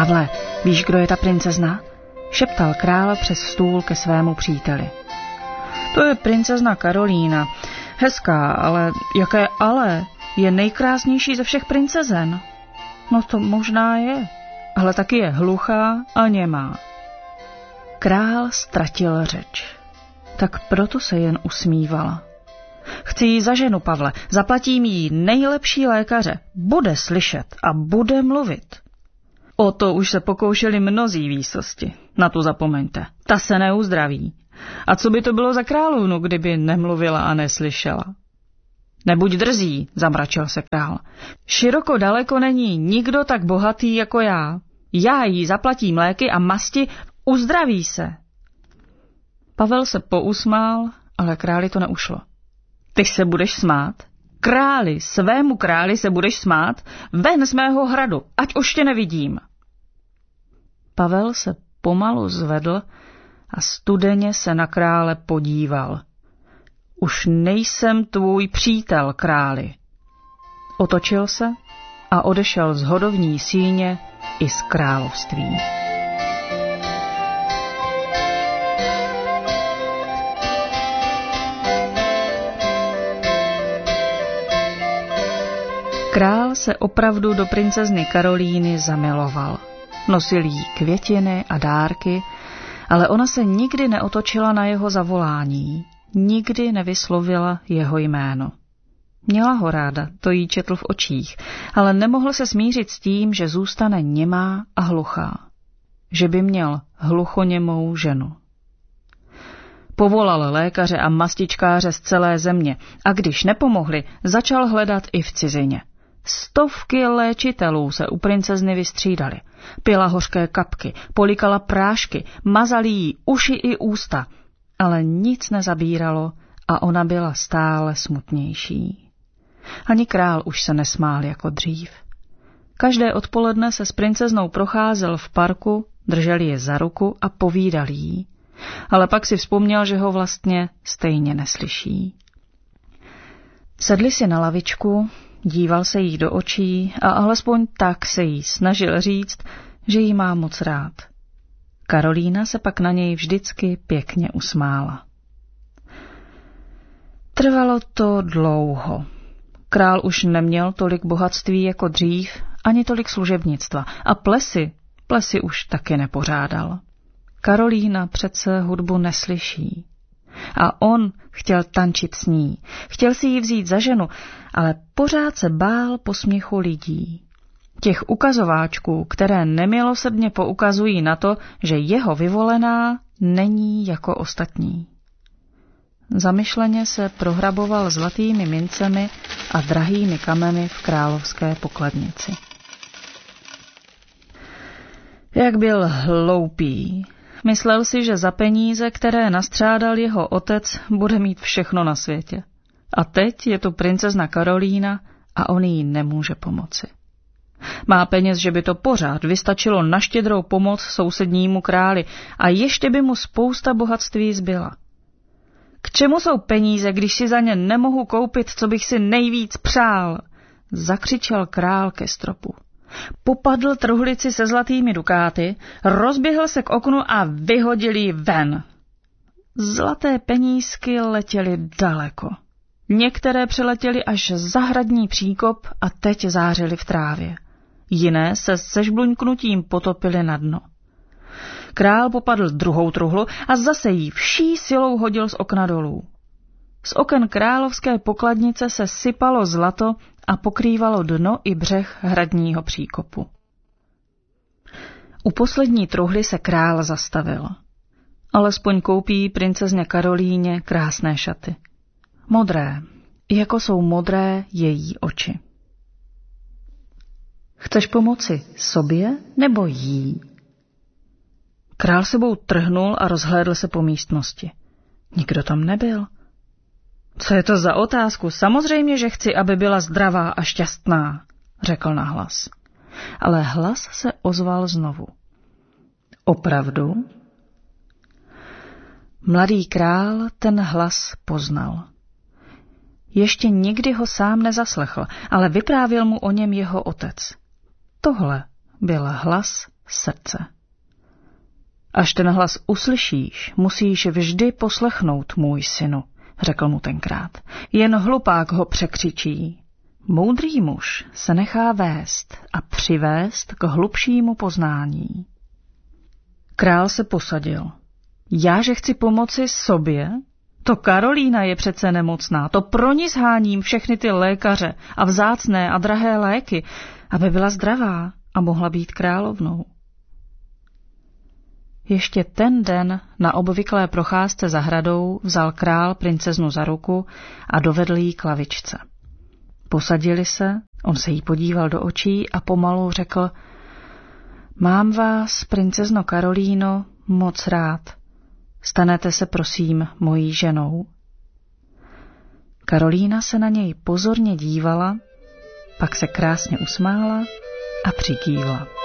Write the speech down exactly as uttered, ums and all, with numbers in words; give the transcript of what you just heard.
Pavle, víš, kdo je ta princezna? Šeptal král přes stůl ke svému příteli. To je princezna Karolína. Hezká, ale jaké ale? Je nejkrásnější ze všech princezen. No to možná je, ale taky je hluchá a němá. Král ztratil řeč. Tak proto se jen usmívala. Chci jí za ženu, Pavle, zaplatím jí nejlepší lékaře, bude slyšet a bude mluvit. O to už se pokoušeli mnozí výsosti, na to zapomeňte, ta se neuzdraví. A co by to bylo za královnu, kdyby nemluvila a neslyšela? Nebuď drzí, zamračil se král. Široko daleko není nikdo tak bohatý jako já. Já jí zaplatím léky a masti, uzdraví se. Pavel se pousmál, ale králi to neušlo. Ty se budeš smát? Králi, svému králi se budeš smát? Ven z mého hradu, ať už tě nevidím. Pavel se pomalu zvedl a studeně se na krále podíval. Už nejsem tvůj přítel, králi. Otočil se a odešel z hodovní síně i z království. Král se opravdu do princezny Karolíny zamiloval. Nosil jí květiny a dárky, ale ona se nikdy neotočila na jeho zavolání, nikdy nevyslovila jeho jméno. Měla ho ráda, to jí četl v očích, ale nemohl se smířit s tím, že zůstane němá a hluchá, že by měl hluchoněmou ženu. Povolal lékaře a mastičkáře z celé země a když nepomohli, začal hledat i v cizině. Stovky léčitelů se u princezny vystřídali. Pila hořké kapky, polikala prášky, mazali jí uši i ústa, ale nic nezabíralo a ona byla stále smutnější. Ani král už se nesmál jako dřív. Každé odpoledne se s princeznou procházel v parku, držel ji za ruku a povídal jí, ale pak si vzpomněl, že ho vlastně stejně neslyší. Sedli si na lavičku, díval se jí do očí a alespoň tak se jí snažil říct, že jí má moc rád. Karolína se pak na něj vždycky pěkně usmála. Trvalo to dlouho. Král už neměl tolik bohatství jako dřív, ani tolik služebnictva a plesy, plesy už taky nepořádal. Karolína přece hudbu neslyší. A on chtěl tančit s ní, chtěl si ji vzít za ženu, ale pořád se bál posměchu lidí. Těch ukazováčků, které nemilosrdně poukazují na to, že jeho vyvolená není jako ostatní. Zamyšleně se prohraboval zlatými mincemi a drahými kameny v královské pokladnici. Jak byl hloupý. Myslel si, že za peníze, které nastřádal jeho otec, bude mít všechno na světě. A teď je tu princezna Karolína a on jí nemůže pomoci. Má peněz, že by to pořád vystačilo na štědrou pomoc sousednímu králi a ještě by mu spousta bohatství zbyla. K čemu jsou peníze, když si za ně nemohu koupit, co bych si nejvíc přál? Zakřičel král ke stropu. Popadl truhlici se zlatými dukáty, rozběhl se k oknu a vyhodil ji ven. Zlaté penízky letěly daleko. Některé přeletěly až za hradní příkop a teď zářily v trávě. Jiné se se žbluňknutím potopily na dno. Král popadl druhou truhlu a zase jí vší silou hodil z okna dolů. Z oken královské pokladnice se sypalo zlato a pokrývalo dno i břeh hradního příkopu. U poslední truhly se král zastavil. Alespoň koupí princezně Karolíně krásné šaty. Modré, jako jsou modré její oči. Chceš pomoci sobě nebo jí? Král sebou trhnul a rozhlédl se po místnosti. Nikdo tam nebyl. Co je to za otázku? Samozřejmě, že chci, aby byla zdravá a šťastná, řekl nahlas. Ale hlas se ozval znovu. Opravdu? Mladý král ten hlas poznal. Ještě nikdy ho sám nezaslechl, ale vyprávěl mu o něm jeho otec. Tohle byl hlas srdce. Až ten hlas uslyšíš, musíš vždy poslechnout, můj synu, řekl mu tenkrát. Jen hlupák ho překřičí. Moudrý muž se nechá vést a přivést k hlubšímu poznání. Král se posadil. Já, že chci pomoci sobě? To Karolína je přece nemocná, to pro ní sháním všechny ty lékaře a vzácné a drahé léky, aby byla zdravá a mohla být královnou. Ještě ten den na obvyklé procházce zahradou vzal král princeznu za ruku a dovedl jí k lavičce. Posadili se, on se jí podíval do očí a pomalu řekl: Mám vás, princezno Karolíno, moc rád. Stanete se, prosím, mojí ženou. Karolína se na něj pozorně dívala, pak se krásně usmála a přikývla.